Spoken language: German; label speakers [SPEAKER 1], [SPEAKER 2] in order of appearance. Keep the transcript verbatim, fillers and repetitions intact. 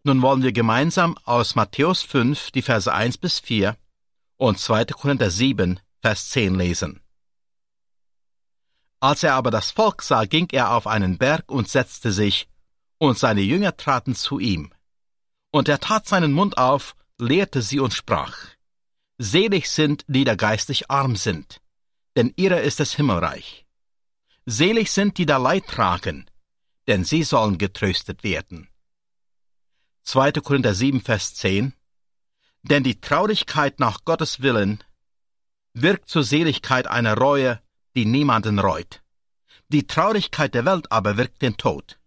[SPEAKER 1] Nun wollen wir gemeinsam aus Matthäus fünf, die Verse eins bis vier und zweiter Korinther sieben, Vers zehn lesen. Als er aber das Volk sah, ging er auf einen Berg und setzte sich, und seine Jünger traten zu ihm. Und er tat seinen Mund auf, lehrte sie und sprach: Selig sind, die da geistlich arm sind, denn ihrer ist das Himmelreich. Selig sind, die da Leid tragen, denn sie sollen getröstet werden. zweiter Korinther sieben, Vers zehn. Denn die Traurigkeit nach Gottes Willen wirkt zur Seligkeit einer Reue, die niemanden reut. Die Traurigkeit der Welt aber wirkt den Tod.